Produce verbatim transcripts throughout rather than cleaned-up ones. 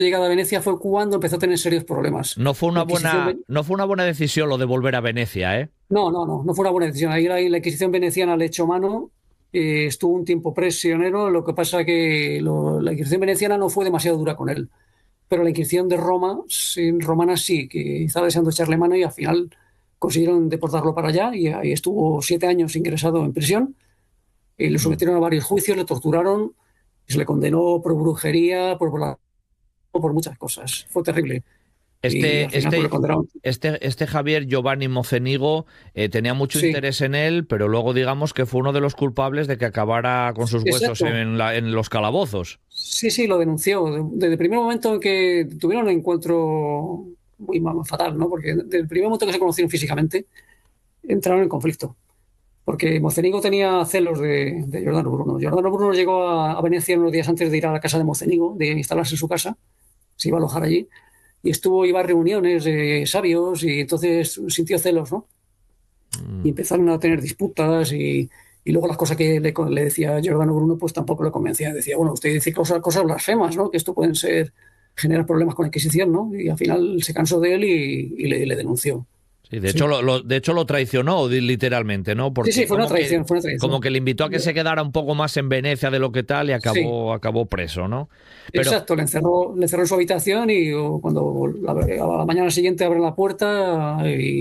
llegada a Venecia fue cuando empezó a tener serios problemas. No fue La una Inquisición buena, ve- no fue una buena decisión lo de volver a Venecia, ¿eh? No, no, no, no fue una buena decisión. Ahí la, la Inquisición veneciana le echó mano, eh, estuvo un tiempo prisionero, lo que pasa que lo- la Inquisición veneciana no fue demasiado dura con él. Pero la Inquisición de Roma, sí, romana sí, que estaba deseando echarle mano y al final consiguieron deportarlo para allá y ahí estuvo siete años ingresado en prisión y lo Mm. sometieron a varios juicios, le torturaron y se le condenó por brujería, por, por, por muchas cosas. Fue terrible y al Este, final pues le este, condenaron. este, este Javier Giovanni Mocenigo eh, tenía mucho Sí, interés en él, pero luego digamos que fue uno de los culpables de que acabara con sus huesos exacto. en, la- en los calabozos. Sí, sí, lo denunció. Desde el primer momento en que tuvieron un encuentro muy ma- fatal, ¿no? Porque desde el primer momento que se conocieron físicamente, entraron en conflicto. Porque Mocenigo tenía celos de, de Giordano Bruno. Giordano Bruno llegó a, a Venecia unos días antes de ir a la casa de Mocenigo, de instalarse en su casa, se iba a alojar allí, y estuvo, iba a reuniones de sabios, y entonces sintió celos, ¿no? Y Mm. empezaron a tener disputas, y, y luego las cosas que le, le decía Giordano Bruno, pues tampoco le convencía. Decía, bueno, usted dice cosas, cosas blasfemas, ¿no? Que esto pueden ser, generar problemas con la Inquisición, ¿no? Y al final se cansó de él y, y le, le denunció. Sí, de hecho Sí. lo, lo- de hecho lo traicionó di- literalmente, ¿no? Sí, sí, Porque fue una como que, traición, fue una como traición. que le invitó a que se quedara un poco más en Venecia de lo que tal y Sí, acabó, acabó preso, ¿no? Pero exacto, le encerró, le encerró en su habitación y o, cuando la, a la mañana siguiente abren la puerta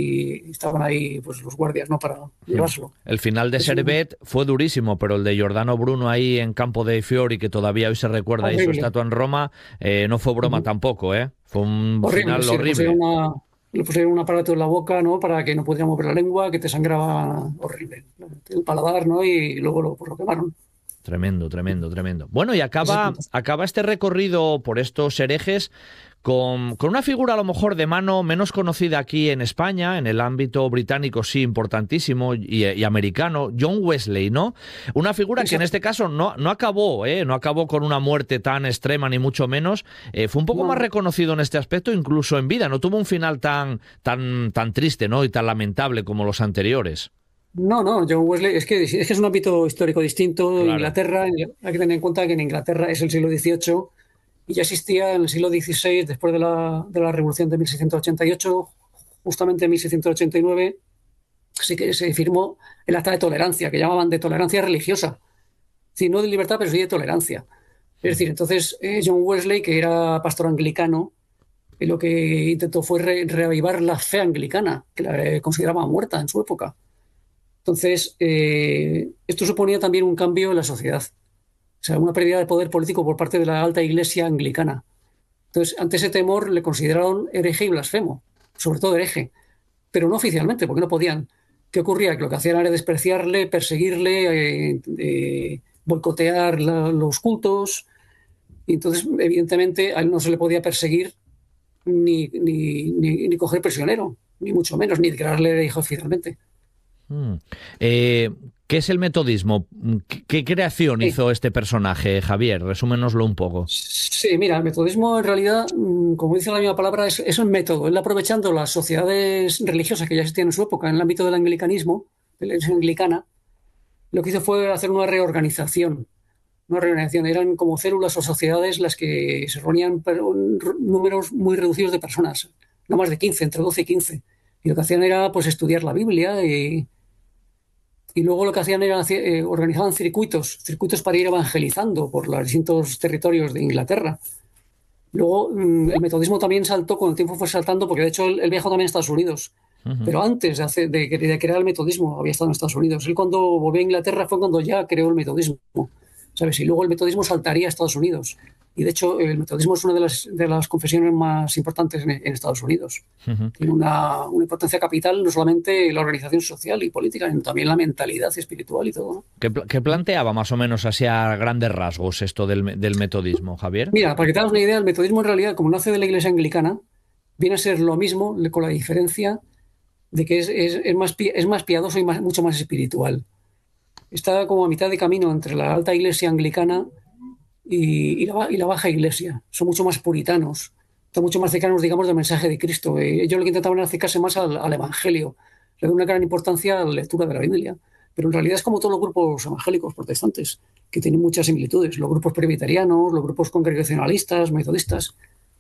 y estaban ahí pues los guardias, ¿no? Para hmm, llevárselo. el final de Es una- Servet fue durísimo, pero el de Giordano Bruno ahí en Campo dei Fiori, que todavía hoy se recuerda ahí su horrible. estatua en Roma, eh, no fue broma Ujú. tampoco, ¿eh? Fue un Horrible, final sí, le pusieron horrible. una, le pusieron un aparato en la boca, ¿no? Para que no pudiera mover la lengua, que te sangraba horrible. El paladar, ¿no? Y luego lo, pues, lo quemaron. Tremendo, tremendo, tremendo. Bueno, y Ese es acaba, fantástico. acaba este recorrido por estos herejes con, con una figura a lo mejor de mano menos conocida aquí en España, en el ámbito británico sí importantísimo y, y americano, John Wesley, ¿no? Una figura que en Exacto. este caso no, no acabó, ¿eh? No acabó con una muerte tan extrema ni mucho menos. Eh, fue un poco más No, reconocido en este aspecto, incluso en vida. No tuvo un final tan, tan, tan triste, ¿no? Y tan lamentable como los anteriores. no, no, John Wesley, es que, es que es un ámbito histórico distinto. Claro. Inglaterra, hay que tener en cuenta que en Inglaterra es el siglo dieciocho y ya existía en el siglo dieciséis, después de la, de la Revolución de mil seiscientos ochenta y ocho, justamente en mil seiscientos ochenta y nueve, sí que se firmó el Acta de Tolerancia, que llamaban de tolerancia religiosa. Es decir, no de libertad, pero sí de tolerancia. Es decir, entonces eh, John Wesley, que era pastor anglicano, eh, lo que intentó fue re reavivar la fe anglicana, que la eh, consideraba muerta en su época. Entonces, eh, esto suponía también un cambio en la sociedad, o sea, una pérdida de poder político por parte de la alta iglesia anglicana. Entonces, ante ese temor le consideraron hereje y blasfemo, sobre todo hereje, pero no oficialmente, porque no podían. ¿Qué ocurría? Que lo que hacían era despreciarle, perseguirle, eh, eh, boicotear la, los cultos, y entonces, evidentemente, a él no se le podía perseguir ni, ni, ni, ni coger prisionero, ni mucho menos, ni declararle hereje oficialmente. Mm. Eh, ¿qué es el metodismo? ¿Qué, qué creación Sí. hizo este personaje, Javier? Resúmenoslo un poco. Sí, mira, el metodismo en realidad, mm, como dice la misma palabra, es, es un método. Él aprovechando las sociedades religiosas que ya existían en su época en el ámbito del anglicanismo, de la iglesia anglicana, lo que hizo fue hacer una reorganización. Una reorganización. Eran como células o sociedades las que se reunían pero, números muy reducidos de personas, no más de quince, entre doce y quince. Y lo que hacían era pues estudiar la Biblia y, y luego lo que hacían era eh, organizaban circuitos, circuitos para ir evangelizando por los distintos territorios de Inglaterra. Luego, mm, el metodismo también saltó, con el tiempo fue saltando, porque de hecho él, él viajó también a Estados Unidos. Ujú. Pero antes de, hacer, de, de, crear el metodismo, había estado en Estados Unidos. Él cuando volvió a Inglaterra fue cuando ya creó el metodismo, ¿sabes? Y luego el metodismo saltaría a Estados Unidos. Y de hecho, el metodismo es una de las, de las confesiones más importantes en, en Estados Unidos. Ujú. Tiene una, una importancia capital, no solamente en la organización social y política, sino también la mentalidad espiritual y todo, ¿no? ¿Qué, pl- qué planteaba más o menos así a grandes rasgos esto del, me- del metodismo, Javier? Mira, para que te hagas una idea, el metodismo en realidad, como nace de la iglesia anglicana, viene a ser lo mismo, con la diferencia de que es, es, es más, es más piadoso y más, mucho más espiritual. Está como a mitad de camino entre la alta iglesia anglicana y, y, la, y la baja iglesia. Son mucho más puritanos, están mucho más cercanos, digamos, del mensaje de Cristo. Eh, ellos lo que intentaban era acercarse más al, al Evangelio. Le dan una gran importancia a la lectura de la Biblia. Pero en realidad es como todos los grupos evangélicos protestantes, que tienen muchas similitudes. Los grupos presbiterianos, los grupos congregacionalistas, metodistas.